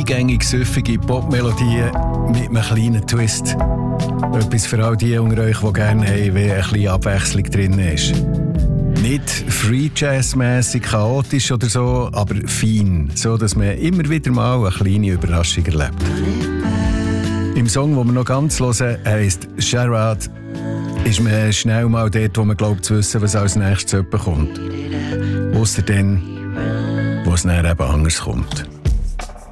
eingängig süffige Popmelodien mit einem kleinen Twist. Etwas für all die unter euch, die gerne haben, wie ein bisschen Abwechslung drin ist. Nicht Free Jazz-mässig, chaotisch oder so, aber fein, so dass man immer wieder mal eine kleine Überraschung erlebt. Im Song, den wir noch ganz hören, heisst Charade, ist man schnell mal dort, wo man glaubt zu wissen, was als nächstes kommt. Ausser dann, wo es dann eben anders kommt.